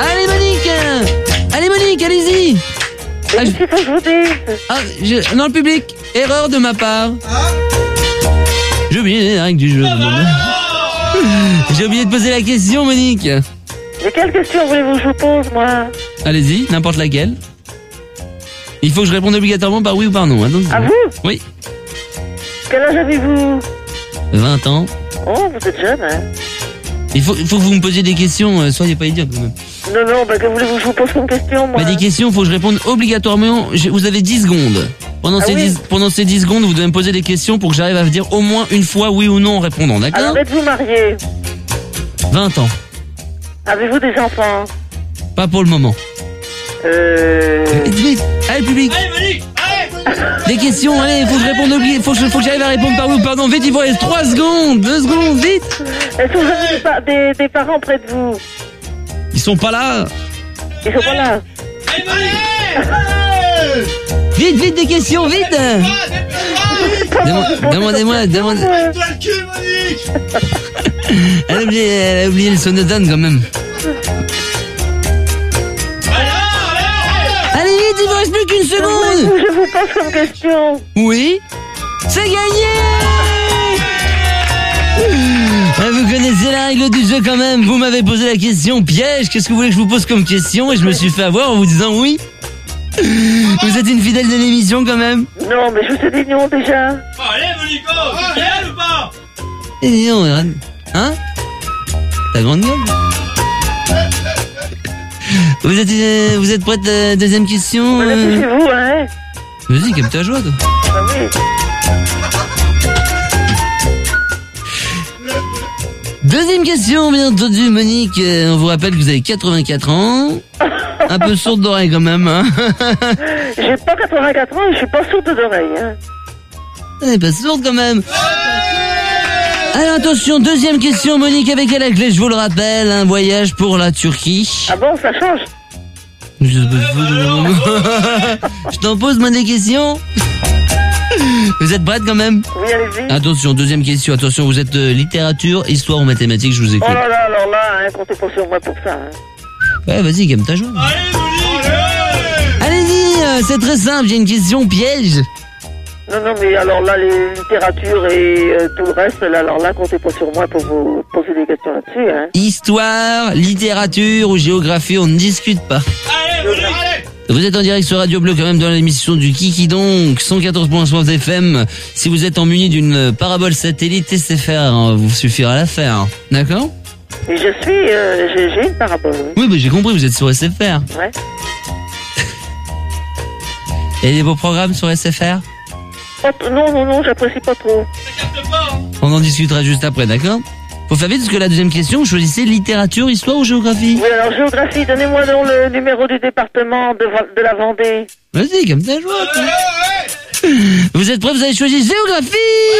Allez Monique, allez-y. Qu'est-ce qu'il faut que je vous dise? Dans le public, erreur de ma part. J'ai oublié les règles du jeu. J'ai oublié de poser la question, Monique. Mais quelle question voulez-vous que je vous pose, moi? Allez-y, n'importe laquelle. Il faut que je réponde obligatoirement par oui ou par non. Attention. À vous? Oui. Quel âge avez-vous? 20 ans. Oh, vous êtes jeune, hein? Il faut que vous me posiez des questions, soyez pas idiot quand même. Non, que voulez-vous que je vous pose comme question, moi? Mais des questions, il faut que je réponde obligatoirement. Vous avez 10 secondes. Pendant ces 10 secondes, vous devez me poser des questions pour que j'arrive à vous dire au moins une fois oui ou non en répondant, d'accord? Alors, êtes-vous marié? 20 ans. Avez-vous des enfants? Pas pour le moment. Vite, allez public. Allez, Monique, allez. Des questions, allez, faut que je réponde faut que j'arrive à répondre par oui ou par non. Vite, il vous reste 3 secondes, 2 secondes, vite. Est-ce que vous avez des parents près de vous? Ils sont pas là. Ils sont pas là. Allez, Monique. Vite, des questions, vite. Demandez-moi. Toi le cul, Monique. Elle a oublié le sonotone quand même. Allez vite, il vous reste plus qu'une seconde. Je vous pose comme question. Oui. C'est gagné. Vous connaissez la règle du jeu quand même. Vous m'avez posé la question piège. Qu'est-ce que vous voulez que je vous pose comme question? Et je me suis fait avoir en vous disant oui. Vous êtes une fidèle de l'émission quand même. Non, mais je vous ai dit non déjà. Allez, Monico, tu viens ou pas? Et non, hein? Ta grande gueule. Vous êtes prête? Deuxième question. On est chez vous, hein? Vas-y, calme ta joie, toi. Ah oui. Deuxième question, bien entendu, Monique. On vous rappelle que vous avez 84 ans. Un peu sourde d'oreille quand même, hein. J'ai pas 84 ans et je suis pas sourde d'oreille, hein. Elle n'est pas sourde quand même. Alors attention, deuxième question, Monique, avec à la clé, je vous le rappelle, un voyage pour la Turquie. Ah bon, ça change? Je t'en pose, moi, des questions. Vous êtes prête quand même? Oui, allez-y. Attention, deuxième question, attention, vous êtes littérature, histoire ou mathématiques, je vous écoute. Oh là là, alors là, hein, comptez pas sur moi pour ça, hein. Ouais, vas-y, calme ta joie. Allez, Monique. Allez-y, c'est très simple, j'ai une question piège. Non, mais alors là, les littératures et tout le reste, là, alors là, comptez pas sur moi pour vous poser des questions là-dessus, hein. Histoire, littérature ou géographie, on ne discute pas. Allez, Monique, allez. Vous êtes en direct sur Radio Bleu quand même dans l'émission du Kiki donc 114.3 FM. Si vous êtes en muni d'une parabole satellite SFR, hein, vous suffira à la faire. D'accord? Et j'ai une parabole, oui. Oui, mais j'ai compris, vous êtes sur SFR. Ouais. Et des beaux programmes sur SFR? Non, j'apprécie pas trop. Ça capte pas, hein. On en discutera juste après, d'accord? Faut faire vite parce que la deuxième question, choisissez littérature, histoire ou géographie? Oui, alors géographie, donnez-moi donc le numéro du département de la Vendée. Vas-y, comme ta joie. Toi. Vous êtes prêts? Vous avez choisi géographie.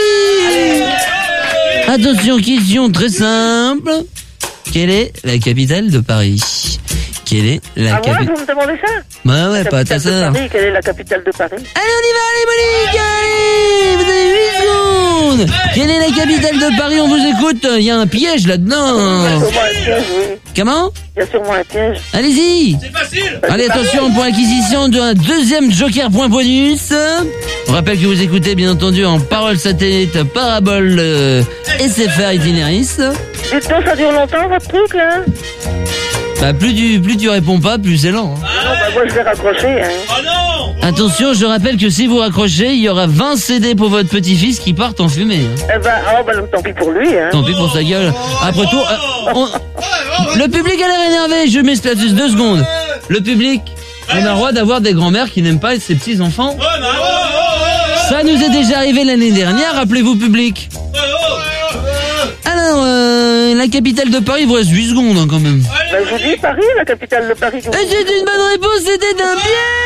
Attention, question très simple. Quelle est la capitale de Paris? Quelle est la Ah ouais, capitale? vous me demandez ça? Bah ouais, pas à ta Capitale de sœur. Paris, quelle est la capitale de Paris? Allez, on y va, allez, Monique, allez. Vous avez 8 secondes. Quelle est la capitale de Paris? On vous écoute. Il y a un piège Il y là-dedans. a sûrement un piège, oui. Comment? Il y a sûrement un piège. Allez-y. C'est facile. Allez, attention pour l'acquisition d'un deuxième joker point bonus. On rappelle que vous écoutez bien entendu en parole satellite parabole SFR itinéris. Dites donc, ça dure longtemps votre truc là? Bah plus tu réponds pas, plus c'est lent. Hein. Non, bah moi je vais raccrocher, hein. Oh non. Attention, je rappelle que si vous raccrochez, il y aura 20 CD pour votre petit-fils qui partent en fumée. Hein. Eh ben, tant pis pour lui, hein. Tant pis pour sa gueule. Après tout, le public a l'air énervé, je mets status 2 secondes. Le public, on a le droit d'avoir des grands-mères qui n'aiment pas ses petits-enfants. Ça nous est déjà arrivé l'année dernière, rappelez-vous public. Alors, la capitale de Paris, il vous reste 8 secondes hein, quand même. Ben, je vous dis Paris, la capitale de Paris. Et c'est une bonne réponse, c'était un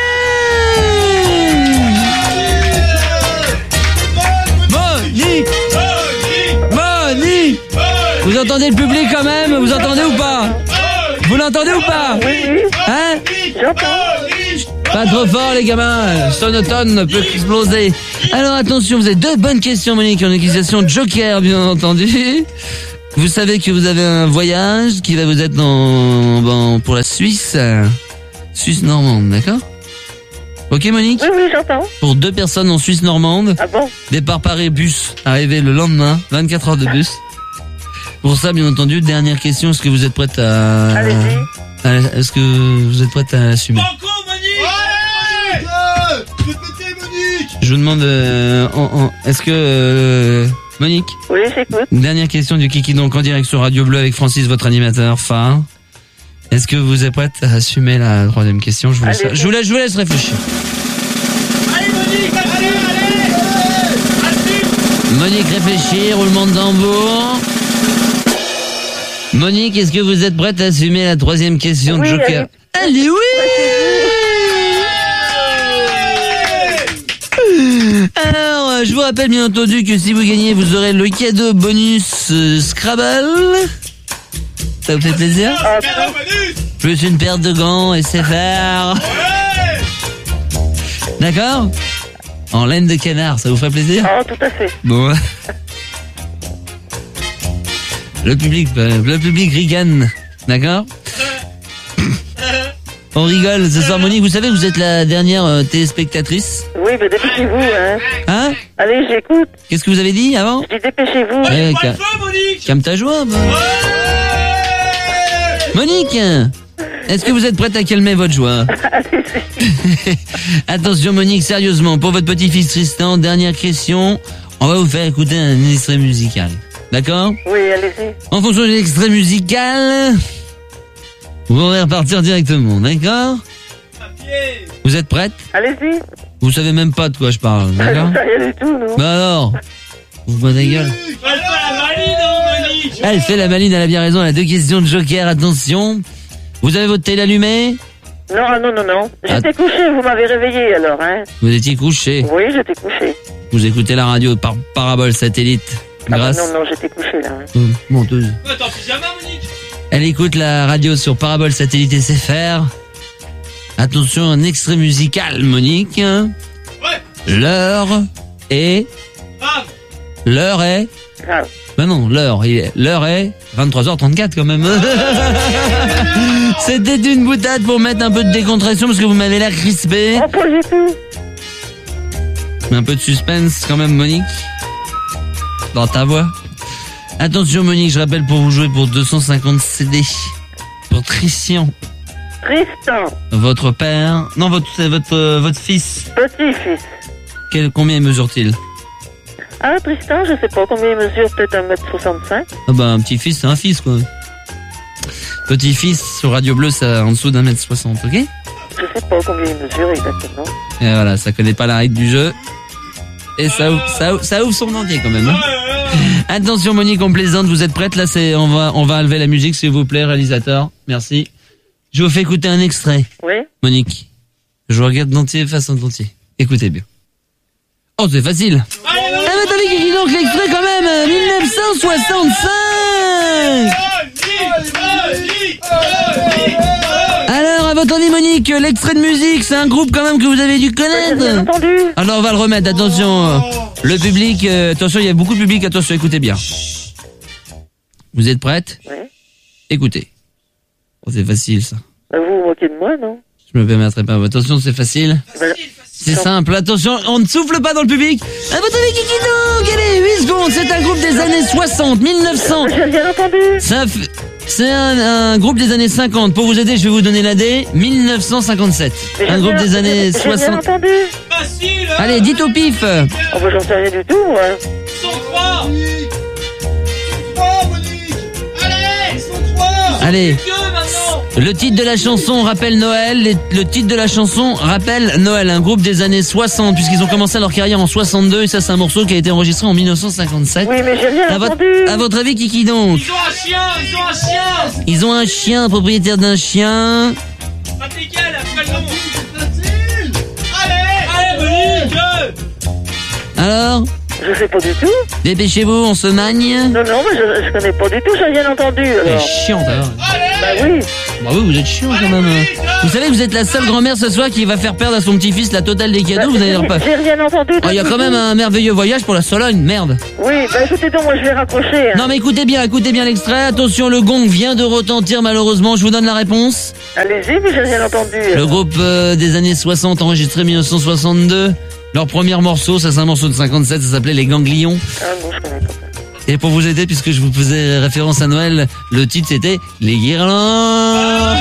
piège. Monique, vous entendez le public quand même? Vous entendez ou pas? Vous l'entendez ou pas? Oui, Hein? j'entends. Pas trop fort les gamins, sonotone peut exploser. Alors attention, vous avez 2 bonnes questions Monique, en acquisition de joker bien entendu. Vous savez que vous avez un voyage qui va vous être pour la Suisse. Suisse normande, d'accord? Ok Monique? Oui, j'entends. Pour 2 personnes en Suisse normande. Ah bon? Départ Paris bus, arrivé le lendemain, 24 heures de bus. Pour ça, bien entendu, dernière question, est-ce que vous êtes prête à... Allez-y. Est-ce que vous êtes prête à assumer? Banco, Monique! Ouais! Fais péter, Monique! Je vous demande, est-ce que... Monique? Oui, j'écoute. Dernière question du Kiki donc en direct sur Radio Bleu avec Francis, votre animateur phare. Est-ce que vous êtes prête à assumer la 3e question? Je vous laisse réfléchir. Allez, Monique, allez! Assume! Monique réfléchit, roulement de tambour. Monique, est-ce que vous êtes prête à assumer la 3e question de Oui, Joker? Allez, oui! Alors, je vous rappelle bien entendu que si vous gagnez, vous aurez le cadeau bonus Scrabble. Ça vous fait plaisir? Cadeau bonus! Plus une paire de gants et c'est faire. Ouais! D'accord? En laine de canard, ça vous fait plaisir? Oh, tout à fait. Bon. Le public rigole. D'accord? On rigole ce soir, Monique. Vous savez que vous êtes la dernière téléspectatrice? Oui, mais dépêchez-vous, hein. Hein? Allez, j'écoute. Qu'est-ce que vous avez dit avant? Je dis dépêchez-vous. Ouais, Pas de feu, Monique! calme ta joie. Bah. Ouais! Monique, est-ce que vous êtes prête à calmer votre joie? Attention Monique, sérieusement, pour votre petit-fils Tristan, dernière question, on va vous faire écouter un extrait musical. D'accord? Oui, allez-y. En fonction de l'extrait musical, vous pourrez repartir directement, d'accord? Papier! Vous êtes prête? Allez-y. Vous savez même pas de quoi je parle, Je d'accord? ne sais rien du tout, non. Bah alors, vous vous la gueule. Elle fait la maline, hein, Monique! Elle fait la maline, elle a bien raison, elle a 2 questions de Joker, attention. Vous avez votre télé allumée? Non, ah, non. J'étais couché, vous m'avez réveillé alors, hein. Vous étiez couché. Oui, j'étais couché. Vous écoutez la radio par parabole satellite. Grâce. Non, j'étais couché là. Hein. Menteuse. Ouais, t'es en pyjama, Monique? Elle écoute la radio sur parabole satellite SFR. Attention, un extrait musical, Monique. Ouais! L'heure est... Grave! Grave. Ben non, l'heure est 23h34 quand même. C'était une boutade pour mettre un peu de décontraction parce que vous m'avez l'air crispé. Oh, pas du tout. Un peu de suspense quand même, Monique. Dans ta voix. Attention, Monique, je rappelle pour vous jouer pour 250 CD. Pour Tristan. Votre père. Non, votre fils. Petit-fils. Combien mesure-t-il? Ah, Tristan, je sais pas combien il mesure, peut-être 1m65. Ah bah, un petit-fils, c'est un fils, quoi. Petit-fils, sur Radio Bleu, c'est en dessous d'1m60, ok? Je sais pas combien il mesure exactement. Et voilà, ça connaît pas la règle du jeu. Et ça ouvre son entier, quand même, hein. Attention, Monique, on plaisante, vous êtes prête? Là, on va enlever la musique, s'il vous plaît, réalisateur. Merci. Je vous fais écouter un extrait. Oui? Monique, je vous regarde d'entier face en entier. Écoutez bien. Oh, c'est facile. Ah, mais t'avais qui donc l'extrait quand même, 1965. Alors, à votre avis, Monique, l'extrait de musique, c'est un groupe quand même que vous avez dû J'ai bien connaître. entendu. Alors, on va le remettre, attention. Le public, attention, il y a beaucoup de public, attention, écoutez bien. Vous êtes prête? Oui. Écoutez. Oh, c'est facile, ça. Vous vous moquez de moi, non? Je me permettrai pas. Attention, c'est facile. C'est simple, attention, on ne souffle pas dans le public. À votre avis, Kiki donc, allez, 8 secondes, c'est un groupe des années 60, 1900. J'ai bien entendu. C'est un groupe des années 50. Pour vous aider, je vais vous donner la D. 1957. Mais Un j'ai groupe bien- des années J'ai bien 60. entendu. Facile! Allez, dites au pif. Oh, bah, j'en sais rien du tout, moi. 103! Monique! Allez! 103! Allez. Que maintenant! Le titre de la chanson rappelle Noël. Le titre de la chanson rappelle Noël. Un groupe des années 60, puisqu'ils ont commencé leur carrière en 62. Et ça, c'est un morceau qui a été enregistré en 1957. Oui, mais j'ai rien entendu. À votre avis, Kiki donc? Ils ont un chien! Ils ont un chien! Ils ont un chien, propriétaire d'un chien. Pas lesquels? Après le nom! Allez! Allez, Monique! Alors, Je sais pas du tout. dépêchez-vous, on se magne. Non, mais je connais pas du tout, j'ai rien entendu, C'est alors. chiant, alors. Allez! Bah oui. Bah oui, vous êtes chiant quand même. Vous savez que vous êtes la seule grand-mère ce soir qui va faire perdre à son petit-fils la totale des cadeaux. Vous n'allez pas. J'ai rien entendu. Il y a quand même un merveilleux voyage pour la Sologne, merde. Oui, bah écoutez donc, moi je vais raccrocher. Hein. Non mais écoutez bien l'extrait. Attention, le gong vient de retentir malheureusement. Je vous donne la réponse. Allez-y, mais j'ai rien entendu. Le groupe des années 60 enregistré 1962. Leur premier morceau, ça c'est un morceau de 57, ça s'appelait Les Ganglions. Ah non, je connais pas. Et pour vous aider, puisque je vous faisais référence à Noël, le titre c'était Les Guirlandes.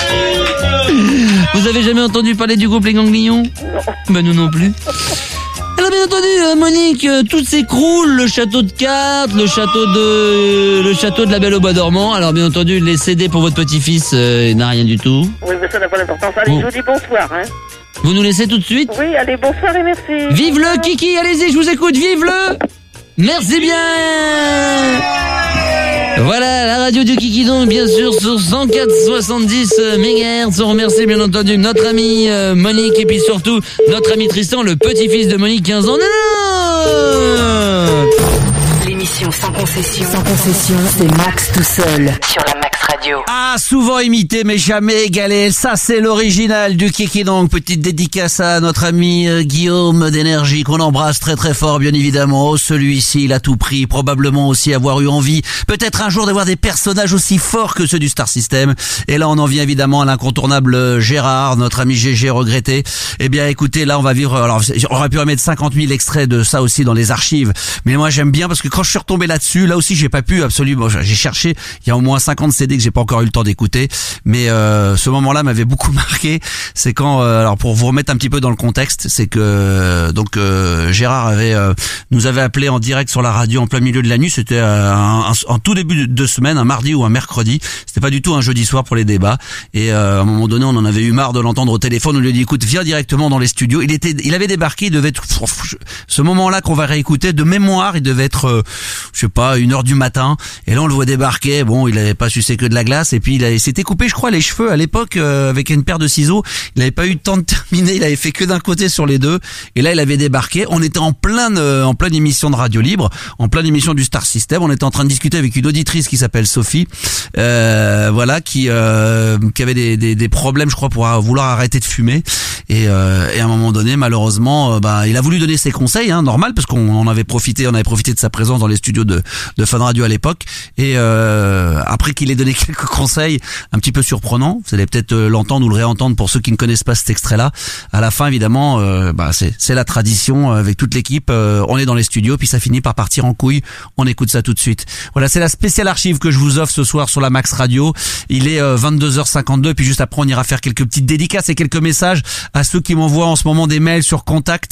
Vous avez jamais entendu parler du groupe Les Ganglions? Non. Ben nous non plus. Alors bien entendu, Monique, tout s'écroule, le château de cartes, le château de la Belle au Bois dormant. Alors bien entendu, les CD pour votre petit-fils n'a rien du tout. Oui, mais ça n'a pas d'importance. Allez, je vous dis bonsoir. Hein. Vous nous laissez tout de suite? Oui, allez, bonsoir et merci. Vive le Kiki, allez-y, je vous écoute, vive le. Merci bien. Voilà, la radio du Kiki donc, bien sûr, sur 104.70 MHz. On remercie bien entendu notre ami Monique et puis surtout notre ami Tristan, le petit-fils de Monique, 15 ans. Non. L'émission sans concession. Sans concession, c'est Max tout seul sur la Max Radio. Ah, souvent imité mais jamais égalé. Ça, c'est l'original du Kiki donc. Petite dédicace à notre ami Guillaume d'Énergie qu'on embrasse très très fort bien évidemment. Oh, celui-ci, il a tout pris. Probablement aussi avoir eu envie, peut-être un jour d'avoir des personnages aussi forts que ceux du Star System. Et là, on en vient évidemment à l'incontournable Gérard, notre ami GG regretté. Eh bien, écoutez, là, on va vivre. Alors, on aurait pu remettre 50 000 extraits de ça aussi dans les archives. Mais moi, j'aime bien parce que quand je suis retombé là-dessus, là aussi, j'ai pas pu absolument. J'ai cherché. Il y a au moins 50 CD que j'ai pas encore eu le temps d'écouter. Mais ce moment-là m'avait beaucoup marqué. C'est quand, alors pour vous remettre un petit peu dans le contexte, c'est que donc Gérard nous avait appelé en direct sur la radio en plein milieu de la nuit. C'était en tout début de semaine, un mardi ou un mercredi. C'était pas du tout un jeudi soir pour les débats. Et à un moment donné, on en avait eu marre de l'entendre au téléphone. On lui a dit écoute, viens directement dans les studios. Il avait débarqué. Il devait être ce moment-là qu'on va réécouter de mémoire. Il devait être je sais pas 1h du matin. Et là on le voit débarquer. Bon, il avait pas sucé que de la glace. Et puis il s'était coupé, je crois, les cheveux à l'époque avec une paire de ciseaux. Il n'avait pas eu le temps de terminer. Il avait fait que d'un côté sur les deux. Et là il avait débarqué. On était en pleine émission de Radio Libre, en pleine émission du Star System. On était en train de discuter avec une auditrice qui s'appelle Sophie, voilà, qui avait des problèmes, je crois, pour vouloir arrêter de fumer. Et à un moment donné, malheureusement, il a voulu donner ses conseils, hein, normal, parce qu'on avait profité de sa présence dans les studios de Fun Radio à l'époque. Et après qu'il ait donné quelques conseils un petit peu surprenants, vous allez peut-être l'entendre ou le réentendre pour ceux qui ne connaissent pas cet extrait-là. À la fin, évidemment, c'est la tradition avec toute l'équipe. On est dans les studios, puis ça finit par partir en couille. On écoute ça tout de suite. Voilà, c'est la spéciale archive que je vous offre ce soir sur la Max Radio. Il est 22h52, puis juste après on ira faire quelques petites dédicaces et quelques messages à ceux qui m'envoient en ce moment des mails sur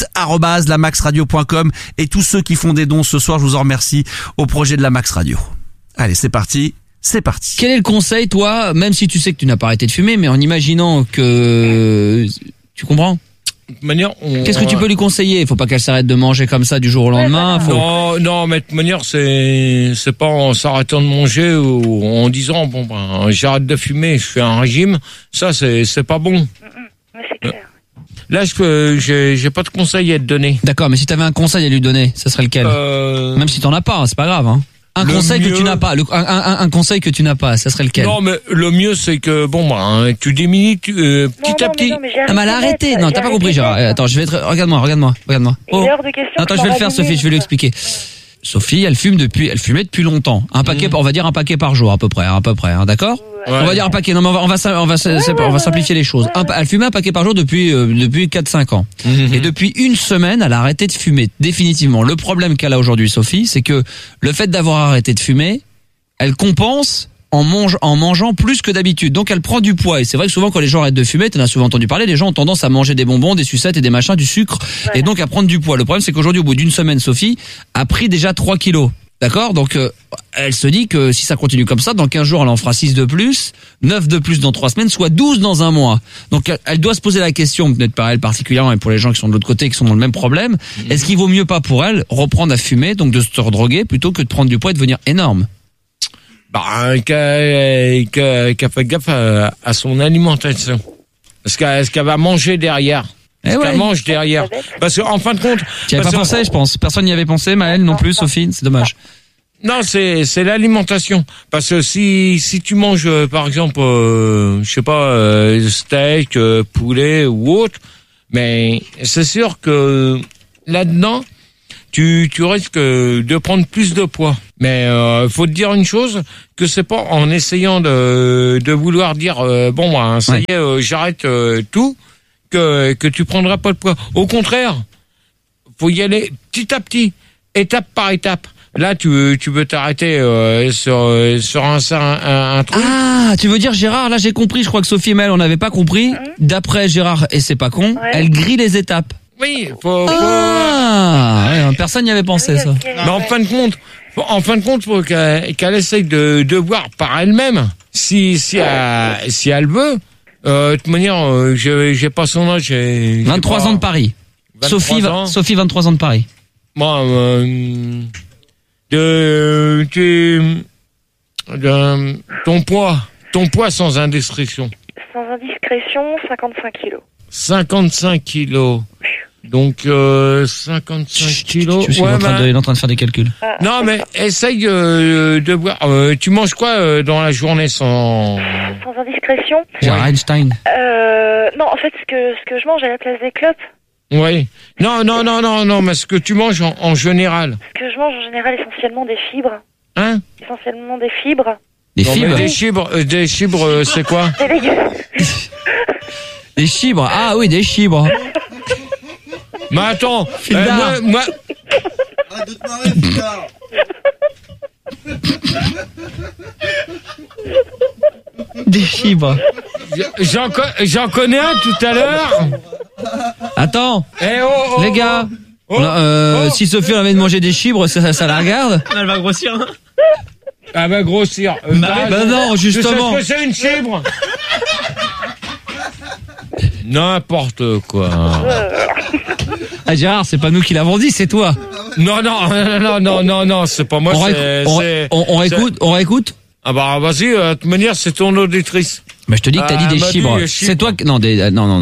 contact@lamaxradio.com et tous ceux qui font des dons ce soir, je vous en remercie au projet de la Max Radio. Allez, c'est parti. C'est parti. Quel est le conseil, toi, même si tu sais que tu n'as pas arrêté de fumer, mais en imaginant que... Tu comprends ? Manière, qu'est-ce que tu peux lui conseiller? Il faut pas qu'elle s'arrête de manger comme ça du jour au lendemain. Non, mais de toute manière, c'est pas en s'arrêtant de manger ou en disant j'arrête de fumer, je fais un régime. Ça, c'est pas bon. C'est clair. Là, j'ai pas de conseil à te donner. D'accord, mais si t'avais un conseil à lui donner, ça serait lequel? Même si t'en as pas, c'est pas grave, hein. Un conseil que tu n'as pas, un conseil que tu n'as pas, ça serait lequel? Non, mais le mieux c'est que tu diminues petit à petit. Mais elle a arrêté. Non, t'as pas compris, Gérard. Attends, regarde-moi. Oh. Attends, je vais le faire, Sophie, je vais lui expliquer. Sophie, elle fumait depuis longtemps. Un paquet, on va dire un paquet par jour à peu près, hein, d'accord? Ouais. On va dire un paquet. Non, mais on va simplifier les choses. Elle fumait un paquet par jour depuis 4-5 ans. Mm-hmm. Et depuis une semaine, elle a arrêté de fumer définitivement. Le problème qu'elle a aujourd'hui, Sophie, c'est que le fait d'avoir arrêté de fumer, elle compense en mangeant plus que d'habitude. Donc elle prend du poids. Et c'est vrai que souvent quand les gens arrêtent de fumer, t'en as souvent entendu parler, les gens ont tendance à manger des bonbons, des sucettes et des machins, du sucre, et donc à prendre du poids. Le problème c'est qu'aujourd'hui, au bout d'une semaine, Sophie a pris déjà 3 kilos. D'accord? Donc elle se dit que si ça continue comme ça, dans 15 jours elle en fera 6 de plus, 9 de plus dans 3 semaines, soit 12 dans un mois. Donc elle doit se poser la question, peut-être par elle particulièrement et pour les gens qui sont de l'autre côté, qui sont dans le même problème, est-ce qu'il vaut mieux pas pour elle reprendre à fumer, donc de se redroguer, plutôt que de prendre du poids et devenir énorme? Qu'elle fait gaffe à son alimentation. Est-ce qu'elle va manger derrière? Qu'elle mange derrière. Parce qu'en fin de compte... Tu n'y avais pas pensé, je pense. Personne n'y avait pensé, Maëlle non plus, Sophie, c'est dommage. Non, c'est l'alimentation. Parce que si tu manges, par exemple, je sais pas, steak, poulet ou autre, mais c'est sûr que là-dedans, tu risques de prendre plus de poids. Mais faut te dire une chose, que c'est pas en essayant de vouloir dire bon bah ça y est, j'arrête tout que tu prendras pas de poids. Au contraire, faut y aller petit à petit, étape par étape. Là, tu veux t'arrêter sur un truc. Ah, tu veux dire Gérard, là j'ai compris, je crois que Sophie et Mel on n'avait pas compris. D'après Gérard, et c'est pas con, elle grille les étapes. Oui, personne n'y avait pensé ça. Mais en fin de compte, faut qu'elle essaye de voir par elle-même si elle veut. De toute manière, j'ai pas son âge. 23 ans de Paris. Sophie, 23 ans de Paris. Moi, ton poids sans indiscrétion. Sans indiscrétion, 55 kilos. 55 kilos. Donc 55 kilos. Il est en train de faire des calculs. Non mais essaye de voir. Tu manges quoi dans la journée sans indiscrétion? Gérard Einstein. Non, en fait, ce que je mange à la place des clopes. Oui. Non, mais ce que tu manges en général. Ce que je mange en général, essentiellement des fibres. Hein? Essentiellement des fibres. Des fibres, c'est quoi? Des légumes. Des fibres. Ah oui, des fibres. Mais attends, moi... Arrête de te marrer, Fildar. Des fibres. J'en connais un tout à l'heure. Attends, les gars. Si Sophie a envie de manger des fibres, ça la regarde. Elle va grossir. Hein. Elle va grossir. Non, justement. Tu sais ce que c'est une fibre? N'importe quoi. Ah Gérard, c'est pas nous qui l'avons dit, c'est toi. Non, c'est pas moi. On réécoute. Ah bah vas-y, de toute manière c'est ton auditrice. Mais je te dis que t'as dit des fibres. C'est toi que non.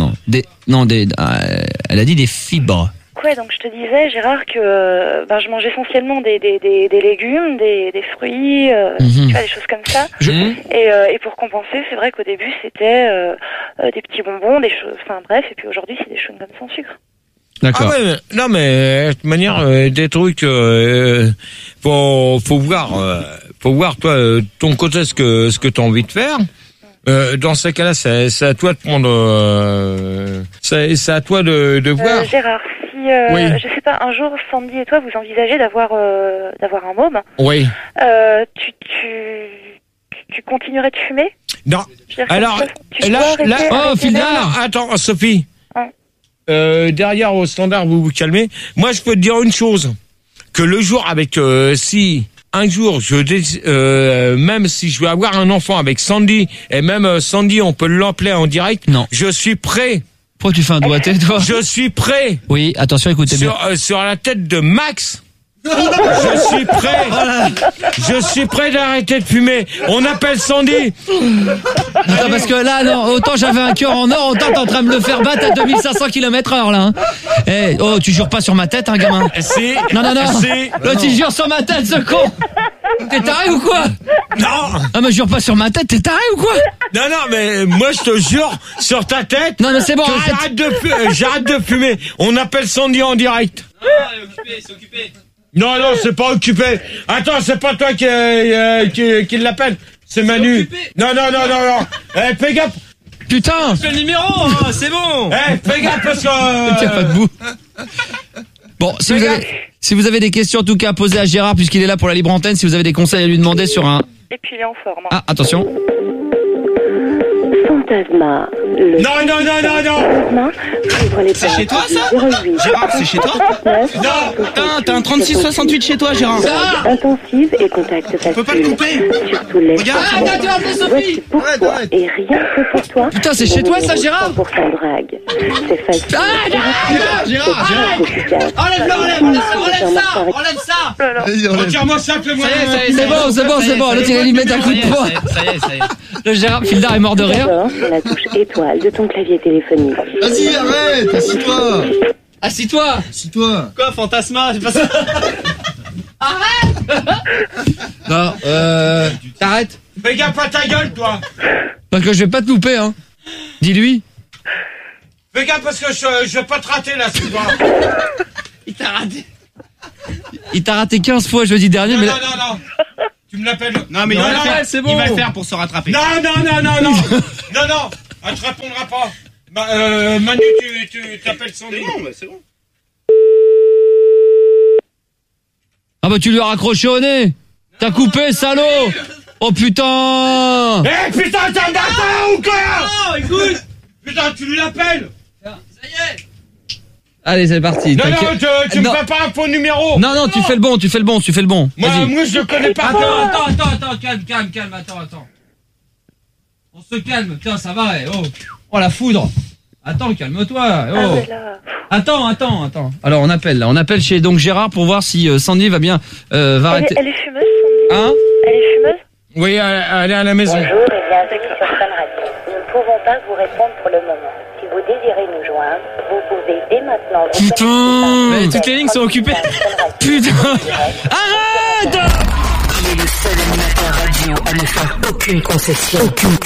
Elle a dit des fibres. Ouais, donc je te disais, Gérard, que je mange essentiellement des légumes, des fruits, tu vois, des choses comme ça. Et pour compenser, c'est vrai qu'au début c'était des petits bonbons, des choses, enfin bref, et puis aujourd'hui c'est des chewing-gums sans sucre. D'accord. Ah ouais, non mais de toute manière des trucs faut voir toi ton côté ce que tu as envie de faire. Dans ces cas-là, c'est à toi de prendre c'est à toi de voir. Gérard, si je sais pas, un jour Sandy et toi vous envisagez d'avoir un môme. Oui. Tu continuerais de fumer? Non. Alors là, Fildar, attends Sophie. Derrière au standard, vous vous calmez. Moi, je peux te dire une chose, que le jour avec si un jour même si je veux avoir un enfant avec Sandy et même Sandy, on peut l'appeler en direct. Non. Je suis prêt. Pourquoi tu fais un doigté, toi? Je suis prêt. Oui, attention, écoutez bien. Sur la tête de Max. Je suis prêt. Je suis prêt d'arrêter de fumer. On appelle Sandy. Attends, parce que là, non, autant j'avais un cœur en or, autant t'es en train de me le faire battre à 2500 km/h, là. Hein. Tu jures pas sur ma tête, hein, gamin? Si. Non. Là, tu jures sur ma tête, ce con. T'es taré ou quoi? Non. Ah, mais jure pas sur ma tête, t'es taré ou quoi? Non, mais moi, je te jure sur ta tête. Non, mais c'est bon, j'arrête de fumer. On appelle Sandy en direct. C'est occupé. Non, c'est pas occupé. Attends, c'est pas toi qui l'appelle. C'est Manu. Non. Fais gaffe. Putain. C'est le numéro, hein, c'est bon. Fais gaffe parce que... Il y a pas de bout. Bon, si vous avez des questions en tout cas posées à Gérard puisqu'il est là pour la libre antenne, si vous avez des conseils à lui demander sur un... Et puis il est en forme. Ah, attention. Fantasma. Non. C'est chez toi, ça? Gérard, c'est chez toi? Non. Putain, t'as un 3668 chez toi, Gérard. Intensive et contact facile. On peut pas le couper. Surtout les... Regarde. Ah, tu vas appeler Sophie. Pour toi et rien que pour toi. Putain, c'est chez toi, ça, Gérard? 100% drague. C'est facile. Ah, Gérard. Enlève ça. Retire-moi ça, fais-moi. C'est bon. L'autre, il a lui mettre un coup de poing. Ça y est. Le Gérard Fildar est mort de rire. Sur la touche étoile de ton clavier téléphonique. Vas-y, arrête, assis-toi. Assis-toi. Assis-toi. Quoi, Fantasma? C'est pas ça. Non, t'arrêtes. Fais gaffe à ta gueule, toi. Parce que je vais pas te louper, hein. Dis-lui. Fais gaffe parce que je vais pas te rater là ce soir. Il t'a raté. Il t'a raté 15 fois jeudi dernier, Non, mais non, là... non, non. Tu me l'appelles. Non, mais il va le faire. c'est bon. Il va le faire pour se rattraper. Non, non, non, non, non. Non, non. Elle te répondra pas. Manu, tu t'appelles Sandy. C'est bon. Ah bah tu lui as raccroché au nez. T'as coupé, salaud. Oh putain. Eh putain, t'es un bâtard ou quoi? Non, écoute. Putain, tu lui l'appelles. Ça y est. Allez, c'est parti. Non, non, t'inquiète. tu me Non. fais pas un faux numéro. Non, tu fais le bon. Moi, Vas-y. moi, je connais pas. Attends, calme, attends. On se calme, putain, ça va, oh. Oh, la foudre. Attends, calme-toi, oh. Ah, mais là... Attends. Alors on appelle chez donc Gérard pour voir si Sandy va bien arrêter. Elle est fumeuse, Sandy? Hein? Elle est fumeuse? Oui, elle est à la maison. Bonjour et bienvenue sur Fun Radio. Nous ne pouvons pas vous répondre pour le moment. Si vous désirez nous joindre, vous pouvez dès maintenant vous Putain, connecter mais toutes les lignes sont occupées. Putain. Arrête! Il est le seul animateur radio à ne faire aucune concession.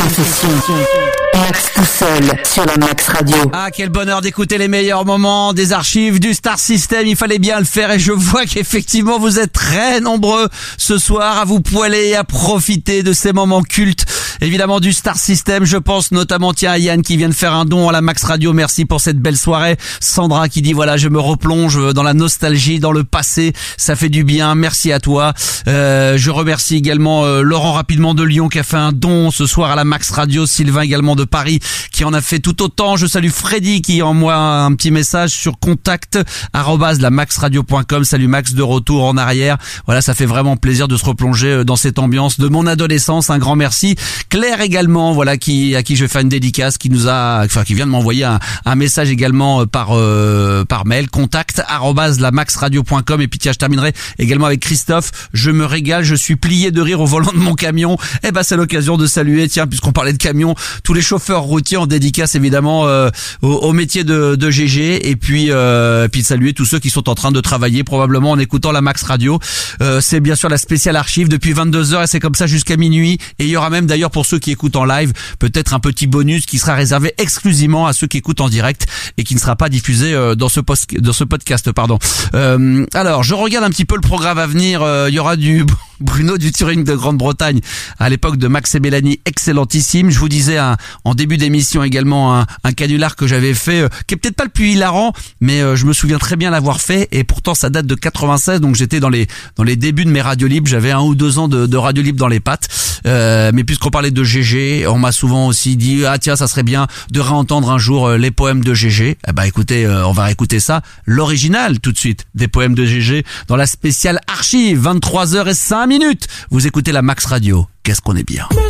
Max tout seul sur la Max Radio. Ah, quel bonheur d'écouter les meilleurs moments des archives du Star System. Il fallait bien le faire et je vois qu'effectivement vous êtes très nombreux ce soir à vous poiler et à profiter de ces moments cultes. Évidemment du Star System. Je pense notamment à Yann qui vient de faire un don à la Max Radio. Merci pour cette belle soirée. Sandra qui dit voilà, je me replonge dans la nostalgie, dans le passé. Ça fait du bien. Merci à toi. Je remercie également Laurent rapidement de Lyon qui a fait un don ce soir à la Max Radio. Sylvain également de Paris qui en a fait tout autant. Je salue Freddy qui envoie un petit message sur contact@lamaxradio.com. Salut Max, de retour en arrière. Voilà, ça fait vraiment plaisir de se replonger dans cette ambiance de mon adolescence. Un grand merci. Claire également, voilà, à qui je vais faire une dédicace, qui vient de m'envoyer un message également par mail, contact@lamaxradio.com. Et puis tiens, je terminerai également avec Christophe. Je me régale, je suis plié de rire au volant de mon camion. Eh ben, c'est l'occasion de saluer, tiens, puisqu'on parlait de camion, tous les chauffeurs routiers en dédicace évidemment au métier de GG, et puis de saluer tous ceux qui sont en train de travailler probablement en écoutant la Max Radio. C'est bien sûr la spéciale archive depuis 22h et c'est comme ça jusqu'à minuit, et il y aura même d'ailleurs pour ceux qui écoutent en live peut-être un petit bonus qui sera réservé exclusivement à ceux qui écoutent en direct et qui ne sera pas diffusé dans ce podcast. Alors je regarde un petit peu le programme à venir. Il y aura du Bruno du Turing de Grande-Bretagne à l'époque de Max et Mélanie, excellentissime. Je vous disais en début d'émission également un canular que j'avais fait, qui est peut-être pas le plus hilarant, mais je me souviens très bien l'avoir fait, et pourtant ça date de 96, donc j'étais dans les débuts de mes radios libres, j'avais 1 ou 2 ans de radio libre dans les pattes. Mais puisqu'on parlait de GG, on m'a souvent aussi dit ah tiens, ça serait bien de réentendre un jour les poèmes de GG. Eh ben écoutez, on va réécouter ça, l'original tout de suite des poèmes de GG dans la spéciale archive, 23h05. Vous écoutez la Max Radio. Qu'est-ce qu'on est bien.